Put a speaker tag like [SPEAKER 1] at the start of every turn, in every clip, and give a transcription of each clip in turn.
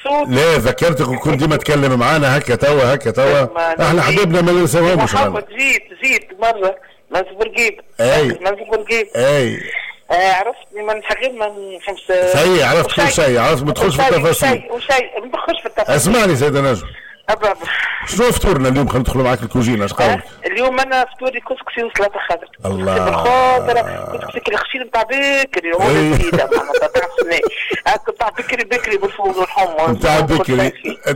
[SPEAKER 1] مبسوط.
[SPEAKER 2] لا ذكرتك وكنت ديما تكلم معانا هكا توا احنا حبيبنا ما ننساوهمش.
[SPEAKER 1] محمد جيت مره منزل بورقيب.
[SPEAKER 2] اي
[SPEAKER 1] عرفتني من حقيقة من خمس
[SPEAKER 2] سي عرفت كل شيء، عرفت ما تدخلش في التفاصيل.
[SPEAKER 1] ما ندخلش في التفاصيل.
[SPEAKER 2] اسمعني سيدة نجم، شنو فطورنا اليوم؟ خلينا ندخلوا معاك الكوجينه. اش قولك؟
[SPEAKER 1] اليوم انا فطوري كسكسي وسلطه خضراء.
[SPEAKER 2] الله
[SPEAKER 1] بالخضره كسكسي الخشين نتاع بكري هو جديده تاع سنة هاك نتاع بكري بالفول والحمص
[SPEAKER 2] نتاع بكري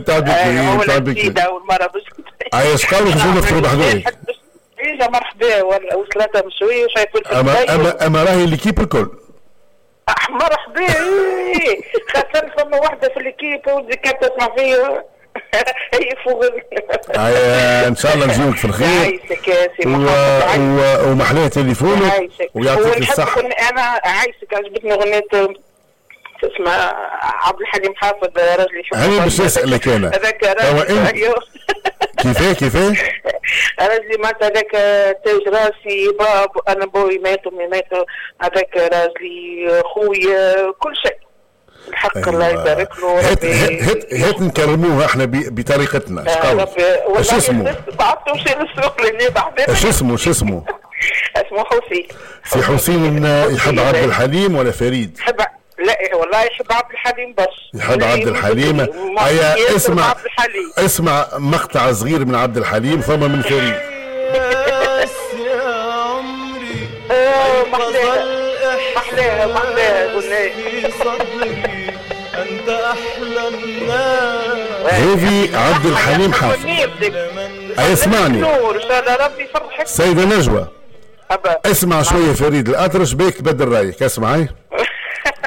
[SPEAKER 1] والمره بسكت.
[SPEAKER 2] اش قولك شنو نفطروا بحذوي؟
[SPEAKER 1] اجا مرحبا وسلطه مشويه وشاي فلفل.
[SPEAKER 2] اما راهي ليكيب الكل
[SPEAKER 1] مرحبا. خاطر فما وحده في ليكيب ودي كانت تسمع فيا هي فوق.
[SPEAKER 2] ان شاء الله نجيوك في الخير.
[SPEAKER 1] عايشك يا سي محمد.
[SPEAKER 2] ومحلاه تليفونك ويعطيك الصحه.
[SPEAKER 1] انا عايشك، عجبتني اغنيه اسمها عبد الحليم حافظ راجلي يحب.
[SPEAKER 2] انا باش نسالك انا
[SPEAKER 1] هذاك
[SPEAKER 2] كيفاه
[SPEAKER 1] راجلي مات هذاك تاج راسي باب انا بوي ماتوا هذاك راجلي خويا كل شيء الحق. الله يبارك له.
[SPEAKER 2] هات نكرموها احنا بطريقتنا. اش قولك؟ اش اسمه؟
[SPEAKER 1] بعثت ومشي للسوق لاني بعدين.
[SPEAKER 2] اش اسمه؟
[SPEAKER 1] اسمه حسين.
[SPEAKER 2] سي حسين يحب عبد الحليم ولا فريد؟
[SPEAKER 1] لا والله يحب عبد الحليم بس.
[SPEAKER 2] يحب عبد الحليم. هيا اسمع مقطع صغير من عبد الحليم ثم من فريد.
[SPEAKER 3] يا عمري
[SPEAKER 1] محلاها قلنا
[SPEAKER 3] في صدري انت احلى الناس.
[SPEAKER 2] هذه عبد الحليم حافظ. اسمعني
[SPEAKER 1] ربي يفرحك
[SPEAKER 2] سيدة نجوى. اسمع شوية فريد الأطرش بيك تبدل رأيك. اسمعي.